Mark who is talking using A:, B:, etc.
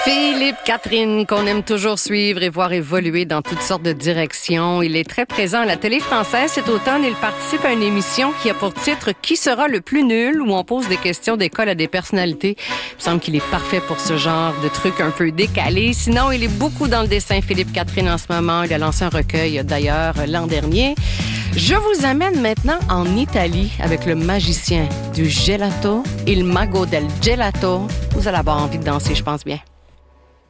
A: Philippe Catherine, qu'on aime toujours suivre et voir évoluer dans toutes sortes de directions. Il est très présent à la télé française cet automne. Il participe à une émission qui a pour titre « Qui sera le plus nul ?» où on pose des questions d'école à des personnalités. Il me semble qu'il est parfait pour ce genre de truc un peu décalé. Sinon, il est beaucoup dans le dessin, Philippe Catherine, en ce moment. Il a lancé un recueil, d'ailleurs, l'an dernier. Je vous amène maintenant en Italie avec le magicien du gelato, il mago del gelato. Vous allez avoir envie de danser, je pense bien.